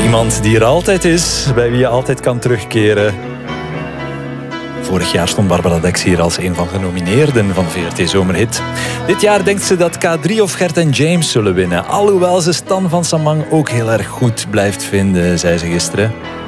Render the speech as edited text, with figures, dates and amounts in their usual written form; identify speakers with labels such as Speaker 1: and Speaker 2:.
Speaker 1: Iemand die er altijd is, bij wie je altijd kan terugkeren. Vorig jaar stond Barbara Dex hier als een van genomineerden van VRT Zomerhit. Dit jaar denkt ze dat K3 of Gert en James zullen winnen. Alhoewel ze Stan van Samang ook heel erg goed blijft vinden, zei ze gisteren.